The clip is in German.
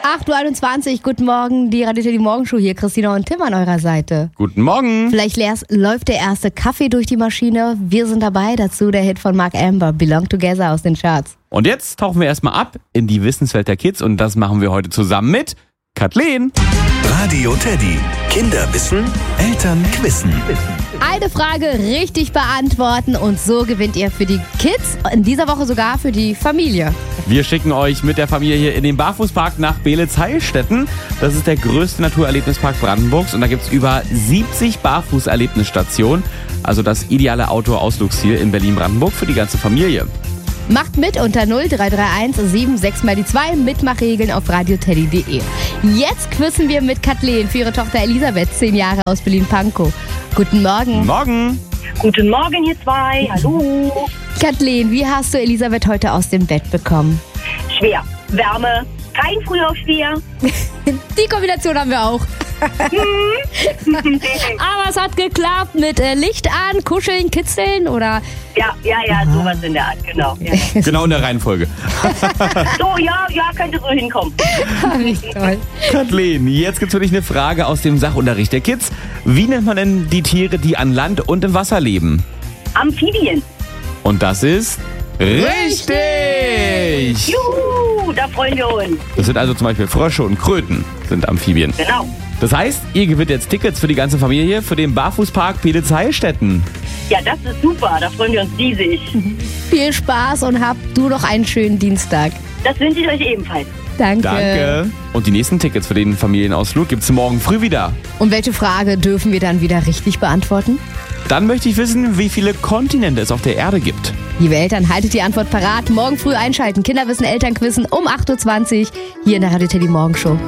8.21 Uhr, guten Morgen, die Radio Teddy Morgenshow hier, Christina und Tim an eurer Seite. Guten Morgen. Vielleicht läuft der erste Kaffee durch die Maschine. Wir sind dabei, dazu der Hit von Mark Amber, Belong Together aus den Charts. Und jetzt tauchen wir erstmal ab in die Wissenswelt der Kids und das machen wir heute zusammen mit Kathleen. Radio Teddy. Kinder wissen, Eltern quizzen. Eine Frage richtig beantworten und so gewinnt ihr für die Kids, in dieser Woche sogar für die Familie. Wir schicken euch mit der Familie hier in den Barfußpark nach Beelitz-Heilstätten. Das ist der größte Naturerlebnispark Brandenburgs und da gibt es über 70 Barfußerlebnisstationen. Also das ideale Outdoor-Ausflugsziel in Berlin-Brandenburg für die ganze Familie. Macht mit unter 0331 76 mal die 2, Mitmachregeln auf radioteddy.de. Jetzt quizzen wir mit Kathleen für ihre Tochter Elisabeth, 10 Jahre aus Berlin-Pankow. Guten Morgen. Morgen. Guten Morgen, ihr zwei. Hallo. Kathleen, wie hast du Elisabeth heute aus dem Bett bekommen? Schwer. Wärme. Kein Frühaufsteher. Die Kombination haben wir auch. Aber es hat geklappt mit Licht an, kuscheln, kitzeln oder... Ja, sowas in der Art, genau. Ja. Genau in der Reihenfolge. So, ja, könnte so hinkommen. Wie toll. Kathleen, jetzt gibt es für dich eine Frage aus dem Sachunterricht der Kids. Wie nennt man denn die Tiere, die an Land und im Wasser leben? Amphibien. Und das ist richtig! Juhu, da freuen wir uns. Das sind also zum Beispiel Frösche und Kröten, sind Amphibien. Genau. Das heißt, ihr gewinnt jetzt Tickets für die ganze Familie für den Barfußpark Beelitz-Heilstätten. Ja, das ist super. Da freuen wir uns riesig. Viel Spaß und habt du noch einen schönen Dienstag. Das wünsche ich euch ebenfalls. Danke. Danke. Und die nächsten Tickets für den Familienausflug gibt es morgen früh wieder. Und welche Frage dürfen wir dann wieder richtig beantworten? Dann möchte ich wissen, wie viele Kontinente es auf der Erde gibt. Liebe Eltern, haltet die Antwort parat. Morgen früh einschalten. Kinderwissen, Elternquissen um 8.20 Uhr hier in der Radio Teddy Morgenshow.